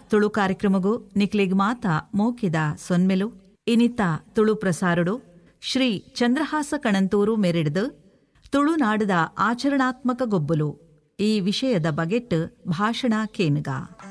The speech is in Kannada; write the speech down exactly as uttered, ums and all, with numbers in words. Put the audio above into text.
ತುಳು ಕಾರ್ಯಕ್ರಮಗೂ ನಿಕ್ಲಿಗ್ ಮಾತ ಮೋಕಿದ ಸೊನ್ಮೆಲು ಇನಿತ ತುಳು ಪ್ರಸಾರಡು ಶ್ರೀ ಚಂದ್ರಹಾಸ ಕಣಂತೂರು ಮೆರೆಡ್ದು ತುಳುನಾಡದ ಆಚರಣಾತ್ಮಕ ಗೊಬ್ಬಲು ಈ ವಿಷಯದ ಬಗೆಟ್ ಭಾಷಣ ಕೇನುಗ.